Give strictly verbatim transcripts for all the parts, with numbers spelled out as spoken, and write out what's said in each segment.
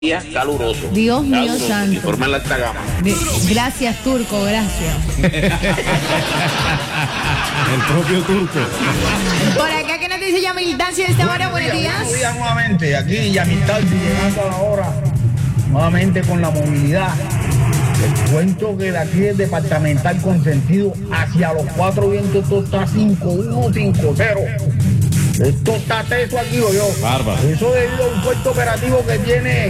Día caluroso. Dios mío caluroso, santo. Informa en la alta gama. Gracias, Turco, gracias. El propio Turco. Por acá, ¿qué nos dice Yamiltan? Si esta hora, buenos días. Buenos días nuevamente, aquí Yamiltan, llegando a la hora, nuevamente con la movilidad. Les cuento que de aquí del departamental consentido hacia los cuatro vientos, esto está cinco uno, cinco cero. Esto está teso aquí, o yo. Bárbaro. Eso debido a un puesto operativo que tiene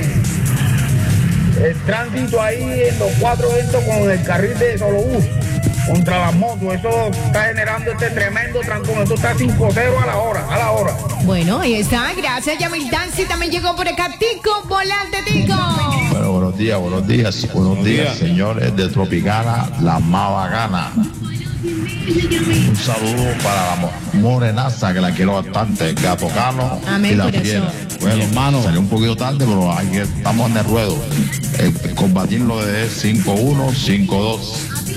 el tránsito ahí en los cuatro vientos con el carril de Solobús contra las motos. Eso está generando este tremendo trancón. Esto está cinco cero a la hora, a la hora. Bueno, ahí está. Gracias, Yamiltan. Sí, también llegó por acá Tico, volante Tico. Bueno, buenos días, buenos días, buenos días, señores de Tropicana, la más bacana. Un saludo para la mo- morenaza, que la quiero bastante, Gato Cano Amén, y la corazón. fiera. Bueno, hermano, salió un poquito tarde, pero hay que, estamos en el ruedo. Eh, combatirlo de cinco uno, cinco dos.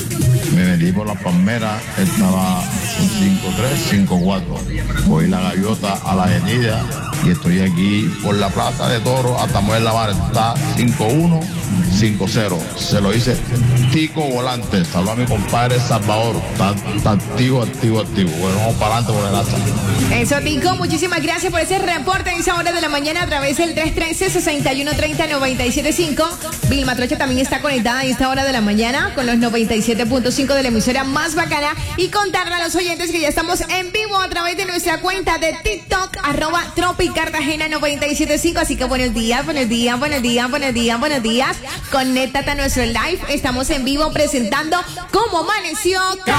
Me metí por la palmera, estaba un cinco tres, cinco cuatro. Voy la gaviota a la avenida y estoy aquí por la plaza de Toro hasta Mujer la Mar. Está cinco uno, cinco cero. Se lo hice Tico Volante. Saludos a mi compadre Salvador. Está, está activo, activo, activo. Bueno, vamos para adelante por el asa. Eso, Tico, muchísimas gracias por ese reporte en esa hora de la mañana a través del tres uno tres, seis uno tres cero, nueve siete cinco. Vilma Trocha también está conectada a esta hora de la mañana con los noventa y siete punto cinco de la emisora más bacana, y contarle a los oyentes que ya estamos en vivo a través de nuestra cuenta de TikTok, arroba Tropicartagena noventa y siete punto cinco. Así que buenos días, buenos días, buenos días, buenos días, buenos días. Conéctate a nuestro live. Estamos en vivo presentando cómo amaneció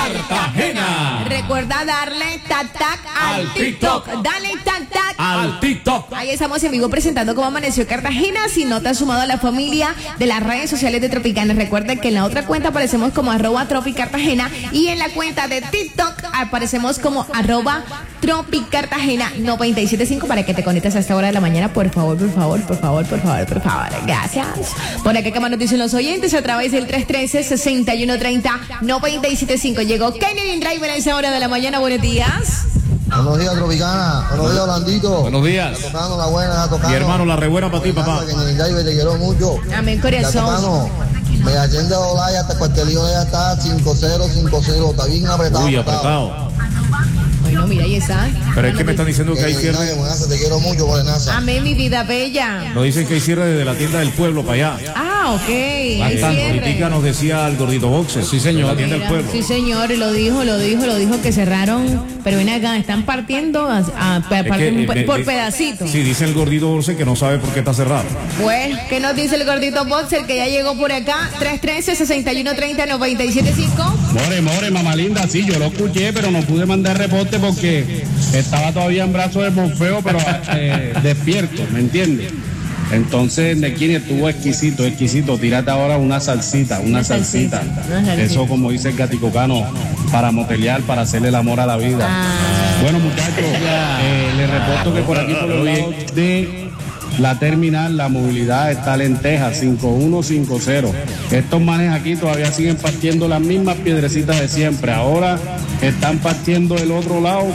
Cartagena. Recuerda darle tac tac al, Al TikTok. TikTok. Dale tac tac Al TikTok. Ahí estamos en vivo presentando cómo amaneció Cartagena. Si no te has sumado a la familia de las redes sociales de Tropicana, recuerda que en la otra cuenta aparecemos como arroba Tropicartagena, y en la cuenta de TikTok aparecemos como arroba Tropicartagena noventa y siete punto cinco para que te conectes a esta hora de la mañana. Por favor, por favor, por favor, por favor, por favor. Gracias. Por acá, como nos dicen los oyentes, a través del tres uno tres, seis uno tres cero, nueve siete cinco. Llegó Kennedy Driver a esa hora de la mañana. Buenos días. Buenos días, Tropicana. Buenos días, Orlandito. Buenos días. Está tocando la buena, tocando. Mi hermano, la rebuena para ti, papá. Que en el drive te quiero mucho. Amén, corazón. Tocando. Me atiende Olaya hasta Cuartelillo, ya está cinco cero, cinco cero. Está bien apretado. Uy, apretado. Bueno, mira, ahí está. Pero es que me están diciendo que hay En el cierre. drive, Morenaza, te quiero mucho, Morenaza. Amén, mi vida bella. Nos dicen que hay cierre desde la tienda del pueblo para allá. Ah, ok. Hay Bastante. cierre. Ahorita nos decía el gordito boxer. Sí, señor. La tienda del Mira, pueblo. sí, señor, lo dijo, lo dijo, lo dijo que cerraron, pero ven acá, están partiendo a, a- a- Es que, un pe- eh, por eh, pedacitos. Sí, dice el gordito boxer que no sabe por qué está cerrado. Pues, ¿qué nos dice el gordito boxer que ya llegó por acá? tres uno tres, seis uno tres cero, nueve siete cinco. More, more, mamá linda, sí, yo lo escuché, pero no pude mandar reporte porque estaba todavía en brazos de Morfeo, pero eh, despierto, ¿me entiendes? Entonces, Nequini estuvo exquisito, exquisito. Tírate ahora una salsita, una, Una salsita. salsita, una salsita. Eso, como dice el gaticocano, para motelear, para hacerle el amor a la vida. Ah. Bueno, muchachos, eh, les reporto que por aquí, por los lados de la terminal, la movilidad está lenteja, cinco uno cinco cero. Estos manes aquí todavía siguen partiendo las mismas piedrecitas de siempre. Ahora están partiendo del otro lado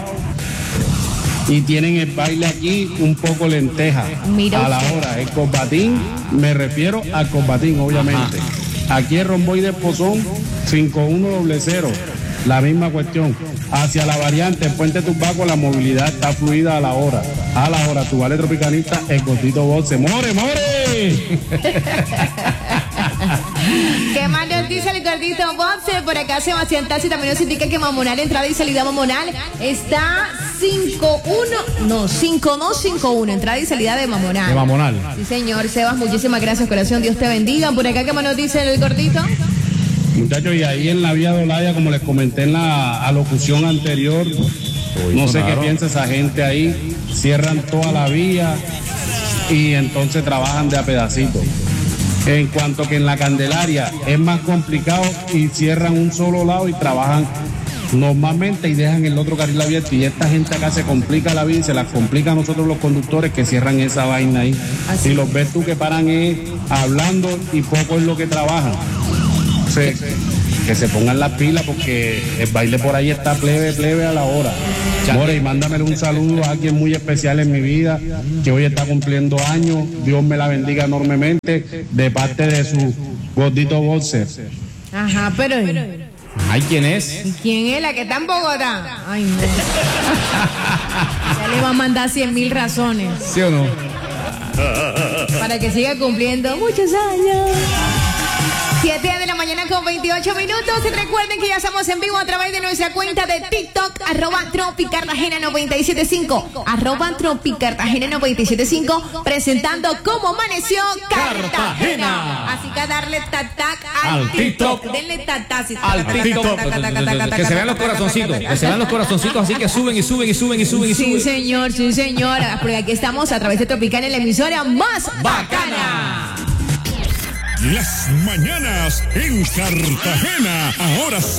y tienen el baile aquí un poco lenteja. Mira a la usted. hora, el combatín, me refiero al combatín, obviamente. Aquí el romboy de Pozón, cinco uno doble cero. La misma cuestión. Hacia la variante, el Puente Turbaco, la movilidad está fluida a la hora. A la hora, tu vale tropicanista, el gordito boxe. ¡More, more! ¿Qué más nos dice el gordito boxer? Por acá Sebastián Tassi también nos indica que Mamonal, entrada y salida Mamonal, está cinco uno, no, cinco dos cinco uno, entrada y salida de Mamonal. De Mamonal. Sí, señor, Sebas, muchísimas gracias, corazón, Dios te bendiga. Por acá, ¿qué más nos dice el gordito? Muchachos, y ahí en la vía de Olaya, como les comenté en la alocución anterior, no sé qué piensa esa gente ahí, cierran toda la vía y entonces trabajan de a pedacitos. En cuanto que en la Candelaria es más complicado y cierran un solo lado y trabajan normalmente y dejan el otro carril abierto, y esta gente acá se complica la vida y se la complica a nosotros los conductores que cierran esa vaina ahí. Así. Y los ves tú que paran es hablando y poco es lo que trabajan. Se, que se pongan las pilas porque el baile por ahí está plebe, plebe a la hora. More, y mándamele un saludo a alguien muy especial en mi vida, que hoy está cumpliendo años. Dios me la bendiga enormemente, de parte de su gordito boxer. Ajá, pero... Ay, ¿quién es? ¿Y quién es la que está en Bogotá? Ay, no. Ya le va a mandar cien mil razones. ¿Sí o no? Para que siga cumpliendo muchos años. siete de la mañana con veintiocho minutos. Y recuerden que ya estamos en vivo a través de nuestra cuenta de TikTok, arroba Tropicartagena noventa y siete punto cinco, arroba Tropicartagena noventa y siete punto cinco, presentando cómo amaneció Cartagena. Cartagena. Así que darle tac-tac al, al TikTok. TikTok. Denle tac-tac al TikTok. Que se vean los corazoncitos. Que se vean los corazoncitos, así que suben y suben y suben y suben y suben. Sí, señor, sí, señora. Porque aquí estamos a través de Tropicana, en la emisora más bacana. Las mañanas en Cartagena, ahora